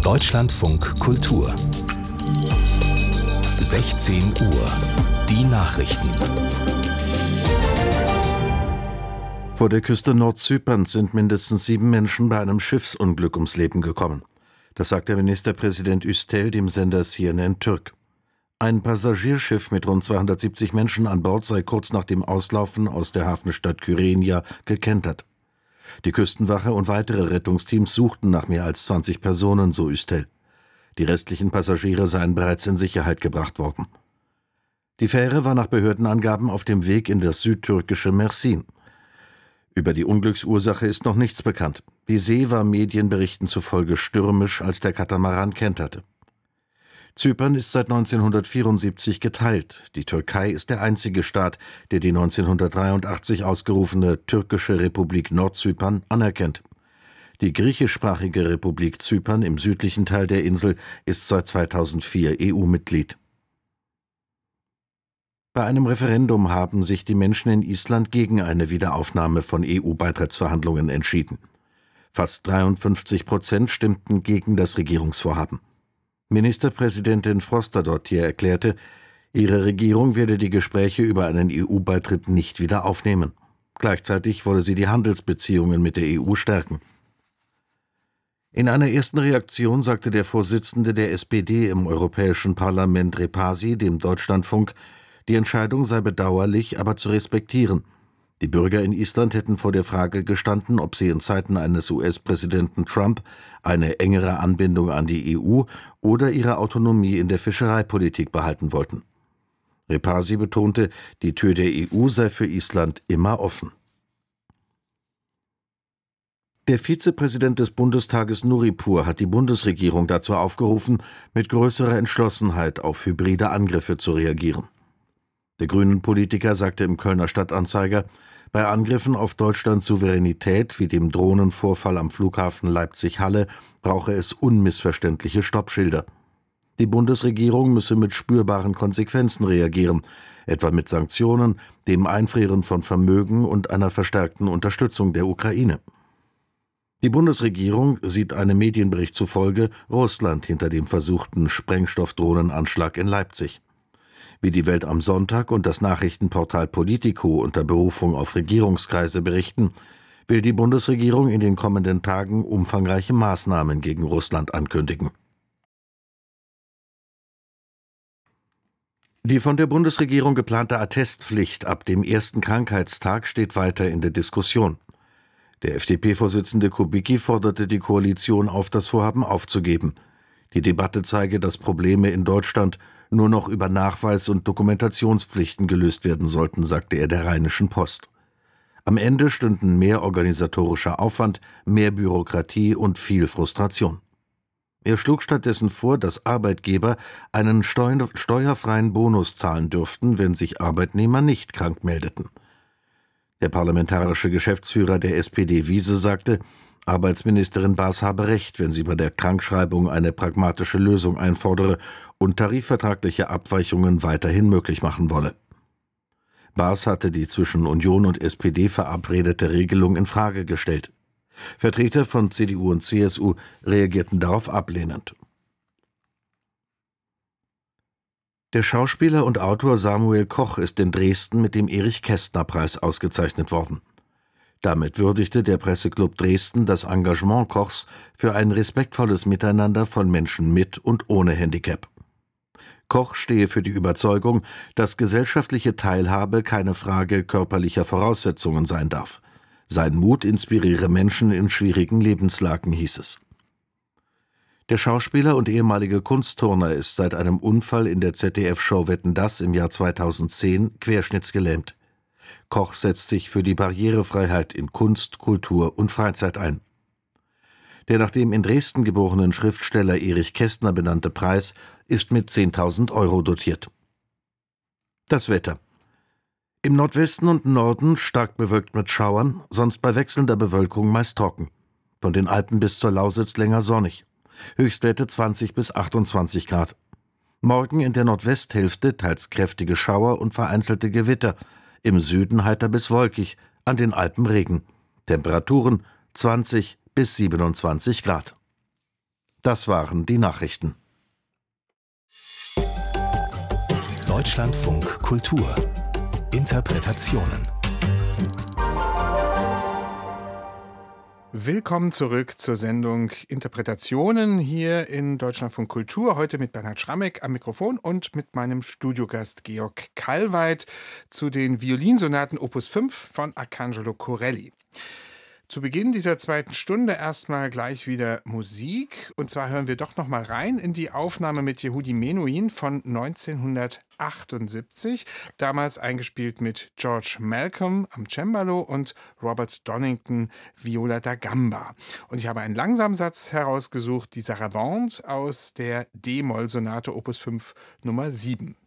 Deutschlandfunk Kultur 16 Uhr. Die Nachrichten. Vor der Küste Nordzyperns sind mindestens 7 Menschen bei einem Schiffsunglück ums Leben gekommen. Das sagt der Ministerpräsident Üstel dem Sender CNN Türk. Ein Passagierschiff mit rund 270 Menschen an Bord sei kurz nach dem Auslaufen aus der Hafenstadt Kyrenia gekentert. Die Küstenwache und weitere Rettungsteams suchten nach mehr als 20 Personen, so Üstel. Die restlichen Passagiere seien bereits in Sicherheit gebracht worden. Die Fähre war nach Behördenangaben auf dem Weg in das südtürkische Mersin. Über die Unglücksursache ist noch nichts bekannt. Die See war Medienberichten zufolge stürmisch, als der Katamaran kenterte. Zypern ist seit 1974 geteilt. Die Türkei ist der einzige Staat, der die 1983 ausgerufene türkische Republik Nordzypern anerkennt. Die griechischsprachige Republik Zypern im südlichen Teil der Insel ist seit 2004 EU-Mitglied. Bei einem Referendum haben sich die Menschen in Island gegen eine Wiederaufnahme von EU-Beitrittsverhandlungen entschieden. Fast 53% stimmten gegen das Regierungsvorhaben. Ministerpräsidentin Frostadóttir erklärte, ihre Regierung werde die Gespräche über einen EU-Beitritt nicht wieder aufnehmen. Gleichzeitig wolle sie die Handelsbeziehungen mit der EU stärken. In einer ersten Reaktion sagte der Vorsitzende der SPD im Europäischen Parlament Repasi dem Deutschlandfunk, die Entscheidung sei bedauerlich, aber zu respektieren. Die Bürger in Island hätten vor der Frage gestanden, ob sie in Zeiten eines US-Präsidenten Trump eine engere Anbindung an die EU oder ihre Autonomie in der Fischereipolitik behalten wollten. Repasi betonte, die Tür der EU sei für Island immer offen. Der Vizepräsident des Bundestages Nuripur hat die Bundesregierung dazu aufgerufen, mit größerer Entschlossenheit auf hybride Angriffe zu reagieren. Der Grünen-Politiker sagte im Kölner Stadtanzeiger, bei Angriffen auf Deutschlands Souveränität wie dem Drohnenvorfall am Flughafen Leipzig-Halle brauche es unmissverständliche Stoppschilder. Die Bundesregierung müsse mit spürbaren Konsequenzen reagieren, etwa mit Sanktionen, dem Einfrieren von Vermögen und einer verstärkten Unterstützung der Ukraine. Die Bundesregierung sieht einem Medienbericht zufolge Russland hinter dem versuchten Sprengstoffdrohnenanschlag in Leipzig. Wie die Welt am Sonntag und das Nachrichtenportal Politico unter Berufung auf Regierungskreise berichten, will die Bundesregierung in den kommenden Tagen umfangreiche Maßnahmen gegen Russland ankündigen. Die von der Bundesregierung geplante Attestpflicht ab dem ersten Krankheitstag steht weiter in der Diskussion. Der FDP-Vorsitzende Kubicki forderte die Koalition auf, das Vorhaben aufzugeben. Die Debatte zeige, dass Probleme in Deutschland nur noch über Nachweis- und Dokumentationspflichten gelöst werden sollten, sagte er der Rheinischen Post. Am Ende stünden mehr organisatorischer Aufwand, mehr Bürokratie und viel Frustration. Er schlug stattdessen vor, dass Arbeitgeber einen steuerfreien Bonus zahlen dürften, wenn sich Arbeitnehmer nicht krank meldeten. Der parlamentarische Geschäftsführer der SPD Wiese sagte, Arbeitsministerin Baas habe recht, wenn sie bei der Krankschreibung eine pragmatische Lösung einfordere und tarifvertragliche Abweichungen weiterhin möglich machen wolle. Baas hatte die zwischen Union und SPD verabredete Regelung in Frage gestellt. Vertreter von CDU und CSU reagierten darauf ablehnend. Der Schauspieler und Autor Samuel Koch ist in Dresden mit dem Erich-Kästner-Preis ausgezeichnet worden. Damit würdigte der Presseclub Dresden das Engagement Kochs für ein respektvolles Miteinander von Menschen mit und ohne Handicap. Koch stehe für die Überzeugung, dass gesellschaftliche Teilhabe keine Frage körperlicher Voraussetzungen sein darf. Sein Mut inspiriere Menschen in schwierigen Lebenslagen, hieß es. Der Schauspieler und ehemalige Kunstturner ist seit einem Unfall in der ZDF-Show Wetten, dass im Jahr 2010 querschnittsgelähmt. Koch setzt sich für die Barrierefreiheit in Kunst, Kultur und Freizeit ein. Der nach dem in Dresden geborenen Schriftsteller Erich Kästner benannte Preis ist mit 10.000 € dotiert. Das Wetter. Im Nordwesten und Norden stark bewölkt mit Schauern, sonst bei wechselnder Bewölkung meist trocken. Von den Alpen bis zur Lausitz länger sonnig. Höchstwerte 20 bis 28 Grad. Morgen in der Nordwesthälfte teils kräftige Schauer und vereinzelte Gewitter. Im Süden heiter bis wolkig, an den Alpen Regen. Temperaturen 20 bis 27 Grad. Das waren die Nachrichten. Deutschlandfunk Kultur. Interpretationen. Willkommen zurück zur Sendung Interpretationen hier in Deutschlandfunk Kultur. Heute mit Bernhard Schrammeck am Mikrofon und mit meinem Studiogast Georg Kallweit zu den Violinsonaten Opus 5 von Arcangelo Corelli. Zu Beginn dieser zweiten Stunde erstmal gleich wieder Musik. Und zwar hören wir doch noch mal rein in die Aufnahme mit Yehudi Menuhin von 1978. Damals eingespielt mit George Malcolm am Cembalo und Robert Donington Viola da Gamba. Und ich habe einen Langsamsatz herausgesucht, die Sarabande aus der D-Moll-Sonate Opus 5 Nummer 7.